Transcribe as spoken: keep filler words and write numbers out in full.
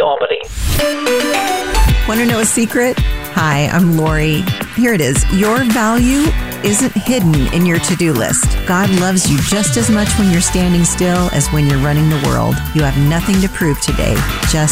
vomiting. Want to know a secret? Hi, I'm Lori. Here it is. Your value isn't hidden in your to-do list. God loves you just as much when you're standing still as when you're running the world. You have nothing to prove today, just